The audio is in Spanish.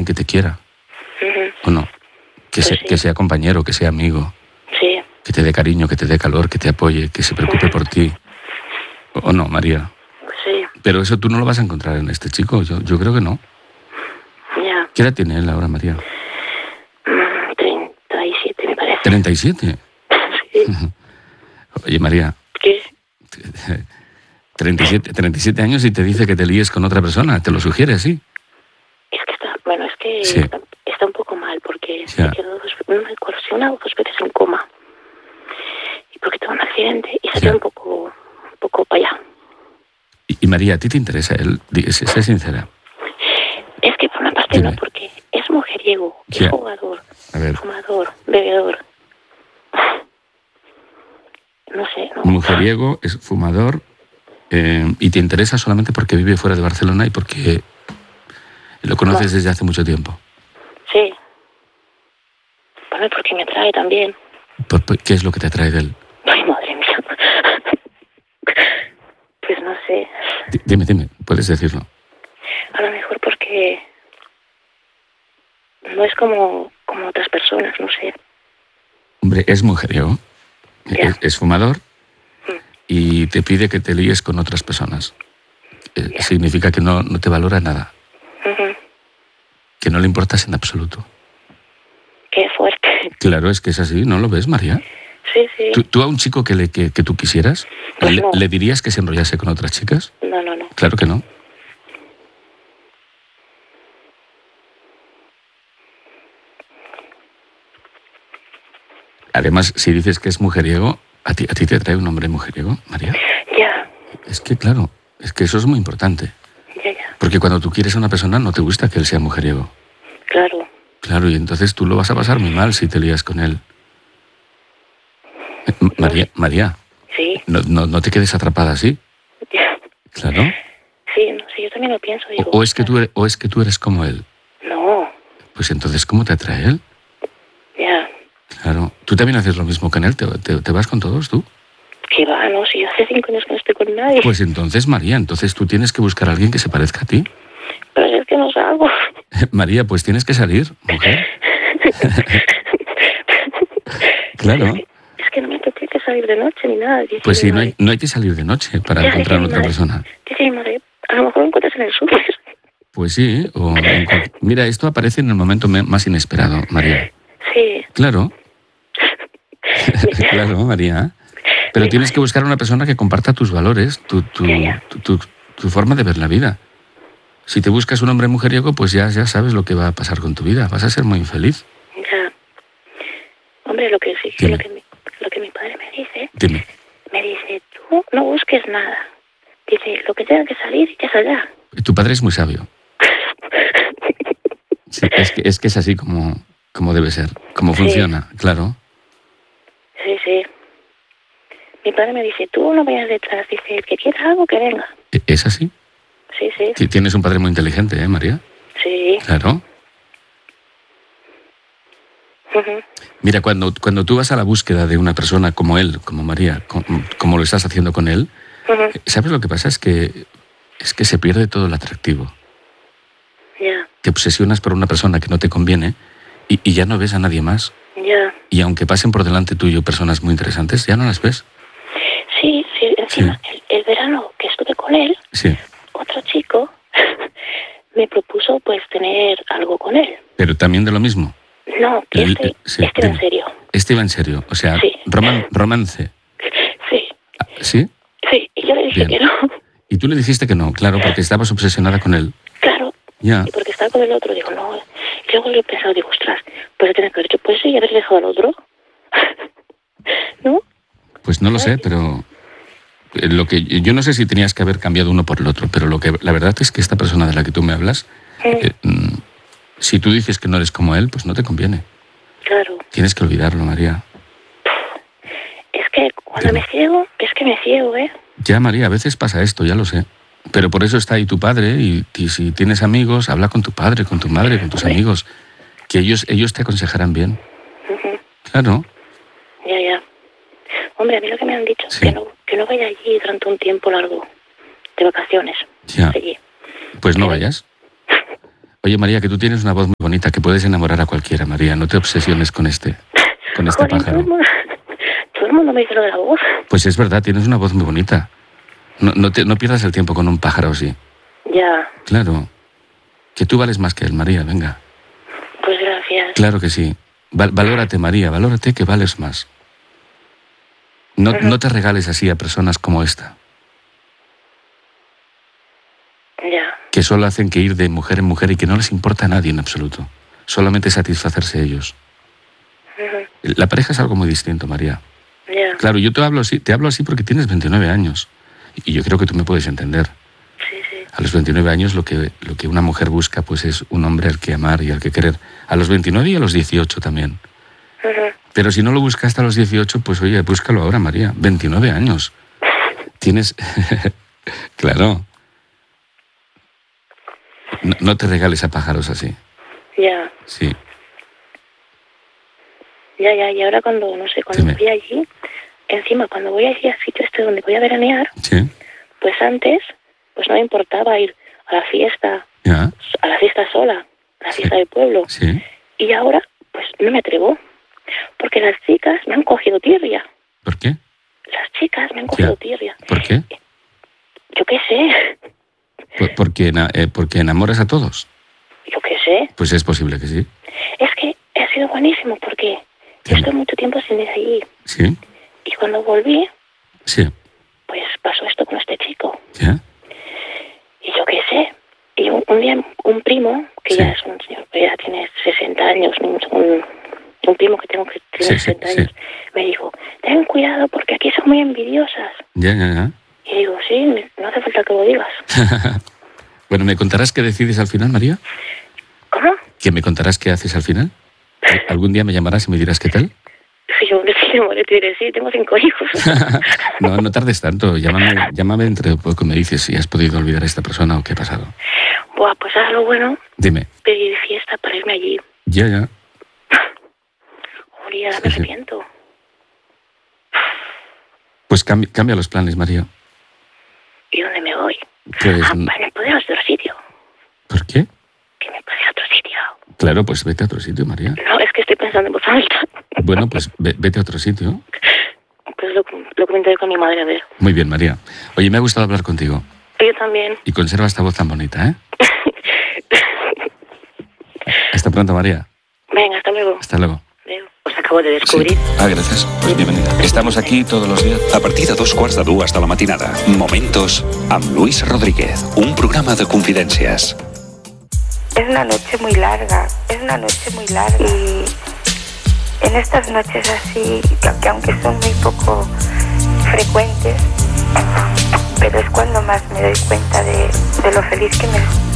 que te quiera. ¿O no? Pues Que sea compañero, que sea amigo. Sí. Que te dé cariño, que te dé calor, que te apoye, que se preocupe por ti. ¿O no, María? Sí. Pero eso tú no lo vas a encontrar en este chico. Yo creo que no. Ya. ¿Qué edad tiene él ahora, María? 37, me parece. ¿37? Sí. Oye, María, ¿Qué? 37 años y te dice que te líes con otra persona. ¿Te lo sugiere así? Es que está... Bueno, es que Sí. está un poco mal porque Ya. se quedó una o dos veces en coma. Y porque tuvo un accidente y se Ya. quedó un poco para allá. Y María, ¿a ti te interesa él? Sé sincera. Es que por una parte Dime. no, porque es mujeriego, Ya. es jugador, A ver, fumador, bebedor. No sé, no. mujeriego, es fumador, y te interesa solamente porque vive fuera de Barcelona y porque lo conoces desde hace mucho tiempo. Sí. Bueno, porque me atrae también. ¿Qué es lo que te atrae de él? Ay, madre mía. Pues no sé. Dime, puedes decirlo. A lo mejor porque no es como otras personas, no sé. Hombre, es mujeriego, Ya. es fumador y te pide que te líes con otras personas. Ya. Significa que no te valora nada, Ujú. que no le importas en absoluto. Qué fuerte. Claro, es que es así, ¿no lo ves, María? Sí, sí. ¿Tú a un chico que tú quisieras, Pues no. le dirías que se enrollase con otras chicas? No. Claro que no. Además, si dices que es mujeriego, ¿a ti te atrae un hombre mujeriego, María? Ya. Es que, claro, es que eso es muy importante. Ya. Porque cuando tú quieres a una persona no te gusta que él sea mujeriego. Claro. Claro, y entonces tú lo vas a pasar muy mal si te lías con él. María, Sí. no te quedes atrapada así. Ya. Claro. Sí, no sé, yo también lo pienso. Digo, O es que tú eres como él. No. Pues entonces, ¿cómo te atrae él? Ya. Claro. ¿Tú también haces lo mismo con él? ¿Te vas con todos tú? Que va, no, si yo hace 5 años que no estoy con nadie. Pues entonces, María, entonces tú tienes que buscar a alguien que se parezca a ti. Pero es que no salgo. María, pues tienes que salir, mujer. Claro. Es que no me apetece salir de noche ni nada. Dice Pues mi sí, madre. no hay que salir de noche para Ya, encontrar a dice mi otra madre. persona. Dice mi madre, a lo mejor lo encuentras en el súper. Pues sí, mira, esto aparece en el momento más inesperado, María. Sí. Claro, claro, María. Pero tienes que buscar a una persona que comparta tus valores, tu forma de ver la vida. Si te buscas un hombre mujeriego, pues ya sabes lo que va a pasar con tu vida. Vas a ser muy infeliz. Ya. Hombre, lo que sí, Dime. lo que mi padre me dice, Dime. me dice, tú no busques nada. Dice, lo que tenga que salir, ya saldrá. Tu padre es muy sabio. Sí, es que es así como debe ser, como Sí. funciona, claro. Sí, sí. Mi padre me dice, tú no vayas detrás. Dice, el que quiera algo, que venga. ¿Es así? Sí, sí. Tienes un padre muy inteligente, ¿eh, María? Sí. Claro. Ujú. Mira, cuando tú vas a la búsqueda de una persona como él, como María, como lo estás haciendo con él, Ujú. ¿sabes lo que pasa? Es que se pierde todo el atractivo. Ya. Te obsesionas por una persona que no te conviene y ya no ves a nadie más. Ya. Y aunque pasen por delante tuyo personas muy interesantes, ya no las ves. Sí, encima, el verano que estuve con él, Sí. otro chico me propuso pues tener algo con él. Pero también de lo mismo. No, que Sí, este va en dime. serio. Este iba en serio. O sea, Sí. romance. Sí, ¿Sí? sí, y yo le dije Bien. que no. Y tú le dijiste que no, claro, porque estabas obsesionada con él. Claro, Ya. y porque estaba con el otro, digo, no. Y luego le he pensado, digo, ostras, pues tenía que haber dicho, pues sí, y haber dejado al otro. ¿No? Pues no lo sé, pero yo no sé si tenías que haber cambiado uno por el otro, pero la verdad es que esta persona de la que tú me hablas, si tú dices que no eres como él, pues no te conviene. Claro. Tienes que olvidarlo, María. Es que cuando Dime. me ciego, es que me ciego, ¿eh? Ya, María, a veces pasa esto, ya lo sé. Pero por eso está ahí tu padre y si tienes amigos, habla con tu padre, con tu madre, con tus amigos, que ellos te aconsejarán bien. Ujú. Claro. Ya. Hombre, a mí lo que me han dicho es Sí. que no vaya allí durante un tiempo largo de vacaciones. Ya. Allí. Pues no vayas. Oye, María, que tú tienes una voz muy bonita, que puedes enamorar a cualquiera, María. No te obsesiones con este Joder, pájaro. Todo el mundo me dice lo de la voz. Pues es verdad, tienes una voz muy bonita. No pierdas el tiempo con un pájaro así. Ya, Claro. Que tú vales más que él, María, venga. pues gracias. Claro que sí. Valórate, María, valórate que vales más. No te regales así a personas como esta, Ya, que solo hacen que ir de mujer en mujer y que no les importa a nadie en absoluto. Solamente satisfacerse ellos. ujú, La pareja es algo muy distinto, María. ya, Claro, yo te hablo así porque tienes 29 años. Y yo creo que tú me puedes entender. sí, sí. A los 29 años lo que una mujer busca pues es un hombre al que amar y al que querer. A los 29 y a los 18 también. Ujú. Pero si no lo buscas hasta los 18, pues oye, búscalo ahora, María. 29 años. Tienes... Claro. No te regales a pájaros así. Ya, Sí. ya, y ahora cuando Dime. voy allí, encima cuando voy allí al sitio este donde voy a veranear, Sí. pues antes, pues no me importaba ir a la fiesta sola, a la Sí. fiesta del pueblo. Sí. Y ahora, pues no me atrevo, porque las chicas me han cogido tirria. ¿Por qué? Las chicas me han cogido Ya. tirria. ¿Por qué? Yo qué sé, Porque enamoras a todos. yo qué sé. Pues es posible que sí. Es que ha sido buenísimo porque yo estuve mucho tiempo sin ir allí. Sí. Y cuando volví, Sí. pues pasó esto con este chico. ¿Ya? Y yo qué sé. Y un día un primo, que Sí. ya es un señor que ya tiene 60 años, un primo que tengo que tiene Sí, 60 sí. años, me dijo, ten cuidado porque aquí son muy envidiosas. Ya. Y digo, sí, no hace falta que lo digas. Bueno, ¿me contarás qué decides al final, María? ¿Cómo? ¿Que me contarás qué haces al final? ¿Algún día me llamarás y me dirás qué tal? Si yo te diré, sí, tengo 5 hijos. No tardes tanto. Llámame dentro de poco y me dices si has podido olvidar a esta persona o qué ha pasado. Buah, pues ahora lo bueno, Dime. pedir fiesta para irme allí. Ya. Joder, ahora Sí, me sí. arrepiento. Pues cambia los planes, María. ¿Y dónde me voy? Pues, Me puedo ir a otro sitio. ¿por qué? Que me puedo ir a otro sitio. Claro, pues vete a otro sitio, María. No, es que estoy pensando en voz alta. Bueno, pues vete a otro sitio. Pues lo comentaré con mi madre, a ver. Muy bien, María. Oye, me ha gustado hablar contigo. Yo también. Y conserva esta voz tan bonita, ¿eh? Hasta pronto, María. Venga, hasta luego. Hasta luego. Adeu. Os acabo de descobrir. Gracias. Pues bienvenida. Estamos aquí todos los días. A partir de 2:15 de la matinada, Momentos amb Luis Rodríguez, un programa de confidències. Es una noche muy larga, y en estas noches así, que aunque son muy poco frecuentes, pero es cuando más me doy cuenta de lo feliz que me